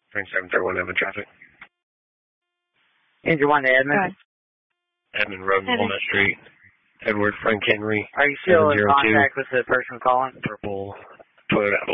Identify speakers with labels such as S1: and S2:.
S1: Frank 731 Edmond traffic.
S2: Engine 1 to Edmond.
S1: Edmond Road, Walnut Street. Edward Frank Henry.
S2: Are you still in
S1: 702.
S2: contact with the person calling?
S1: Purple Toyota